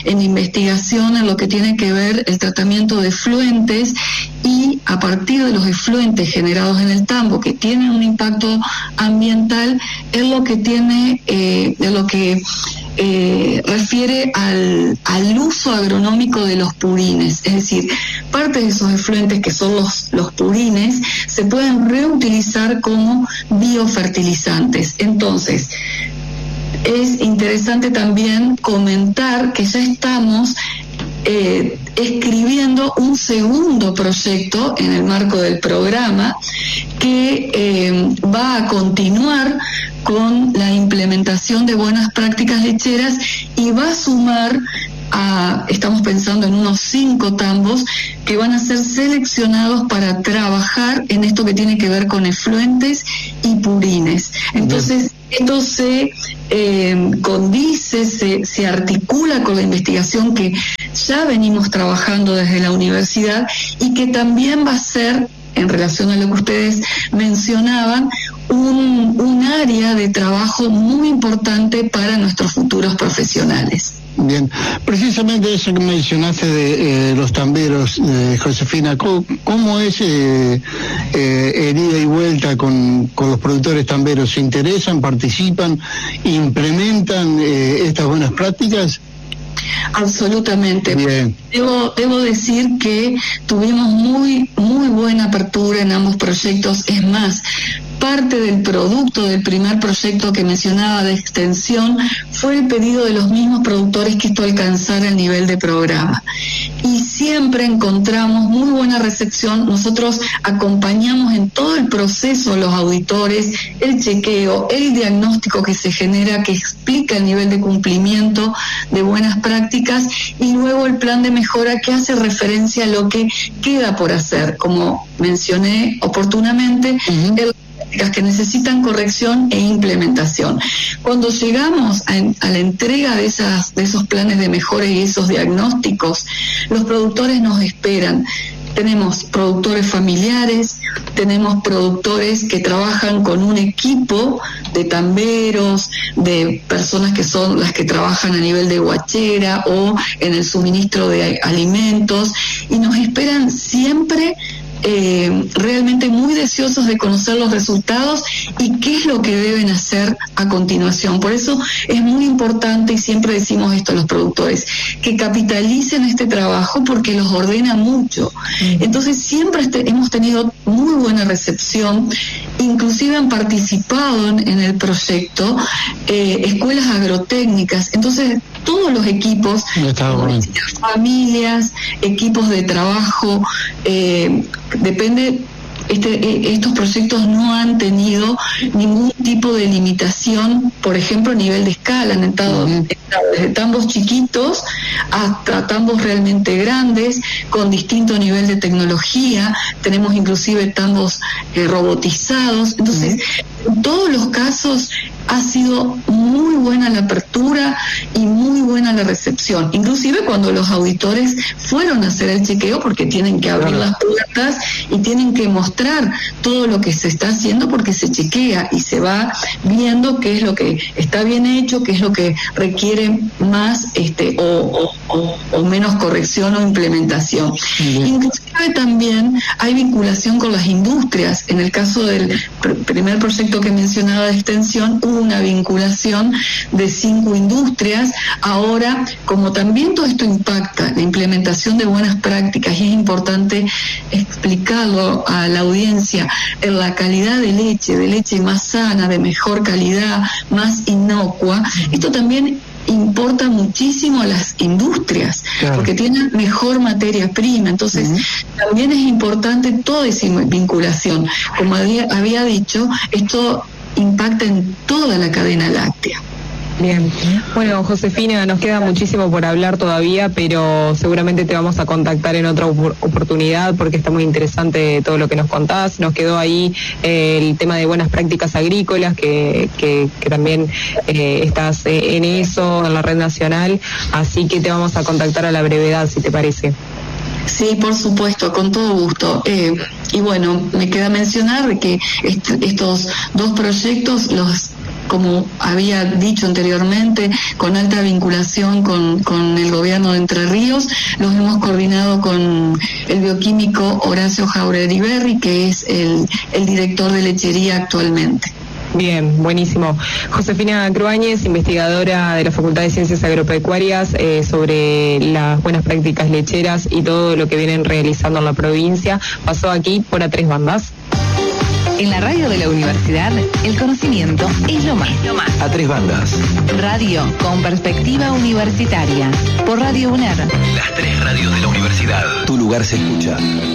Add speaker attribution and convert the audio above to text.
Speaker 1: en investigación en lo que tiene que ver el tratamiento de efluentes, y a partir de los efluentes generados en el tambo que tienen un impacto ambiental, es lo que tiene, refiere al uso agronómico de los purines. Es decir, parte de esos efluentes, que son los purines, se pueden reutilizar como biofertilizantes. Entonces, es interesante también comentar que ya estamos escribiendo un segundo proyecto en el marco del programa que va a continuar con la implementación de buenas prácticas lecheras y va a sumar estamos pensando en unos 5 tambos que van a ser seleccionados para trabajar en esto que tiene que ver con efluentes y purines. Entonces, esto se condice, se articula con la investigación que ya venimos trabajando desde la universidad y que también va a ser, en relación a lo que ustedes mencionaban, un área de trabajo muy importante para nuestros futuros profesionales.
Speaker 2: Bien, precisamente eso que mencionaste de los tamberos, Josefina, ¿cómo es el ida y vuelta con los productores tamberos? ¿Se interesan, participan, implementan estas buenas prácticas?
Speaker 1: Absolutamente.
Speaker 2: Bien.
Speaker 1: Debo decir que tuvimos muy buena apertura en ambos proyectos. Es más, parte del producto del primer proyecto que mencionaba de extensión fue el pedido de los mismos productores que esto alcanzara el nivel de programa. Y siempre encontramos muy buena recepción. Nosotros acompañamos en todo el proceso a los auditores, el chequeo, el diagnóstico que se genera, que explica el nivel de cumplimiento de buenas prácticas, y luego el plan de mejora que hace referencia a lo que queda por hacer, como mencioné oportunamente, que necesitan corrección e implementación. Cuando llegamos a la entrega de esos planes de mejora y esos diagnósticos, los productores nos esperan. Tenemos productores familiares, tenemos productores que trabajan con un equipo de tamberos, de personas que son las que trabajan a nivel de guachera o en el suministro de alimentos, y nos esperan siempre realmente muy deseosos de conocer los resultados y qué es lo que deben hacer a continuación. Por eso es muy importante, y siempre decimos esto a los productores, que capitalicen este trabajo porque los ordena mucho. Entonces siempre hemos tenido muy buena recepción, inclusive han participado en el proyecto escuelas agrotécnicas. Entonces todos los equipos, familias, equipos de trabajo, depende. Estos proyectos no han tenido ningún tipo de limitación, por ejemplo, a nivel de escala. Han estado desde tambos chiquitos hasta tambos realmente grandes, con distinto nivel de tecnología. Tenemos inclusive tambos robotizados. Entonces, en todos los casos ha sido muy buena la apertura y muy buena la recepción. Inclusive cuando los auditores fueron a hacer el chequeo, porque tienen que abrir las puertas y tienen que mostrar todo lo que se está haciendo, porque se chequea y se va viendo qué es lo que está bien hecho, qué es lo que requiere más o menos corrección o implementación. Inclusive también hay vinculación con las industrias. En el caso del primer proyecto que mencionaba de extensión, hubo una vinculación de 5 industrias. Ahora, como también todo esto impacta la implementación de buenas prácticas, y es importante explicarlo a la audiencia, en la calidad de leche más sana, de mejor calidad, más inocua, esto también importa muchísimo a las industrias, porque tienen mejor materia prima. Entonces también es importante toda esa vinculación. Como había dicho, esto impacta en toda la cadena láctea.
Speaker 3: Bien, bueno, Josefina, nos queda muchísimo por hablar todavía, pero seguramente te vamos a contactar en otra oportunidad, porque está muy interesante todo lo que nos contás. Nos quedó ahí el tema de buenas prácticas agrícolas, que también estás en eso, en la red nacional, así que te vamos a contactar a la brevedad, si te parece.
Speaker 1: Sí, por supuesto, con todo gusto. Y bueno, me queda mencionar que estos 2 proyectos los como había dicho anteriormente, con alta vinculación con el gobierno de Entre Ríos. Los hemos coordinado con el bioquímico Horacio Jauregui Berri, que es el director de lechería actualmente.
Speaker 3: Bien, buenísimo. Josefina Cruáñez, investigadora de la Facultad de Ciencias Agropecuarias, sobre las buenas prácticas lecheras y todo lo que vienen realizando en la provincia, pasó aquí por A3 Bandas.
Speaker 4: En la radio de la universidad, el conocimiento es lo más.
Speaker 5: A3 Bandas.
Speaker 4: Radio con perspectiva universitaria. Por Radio UNER.
Speaker 5: Las 3 radios de la universidad. Tu lugar se escucha.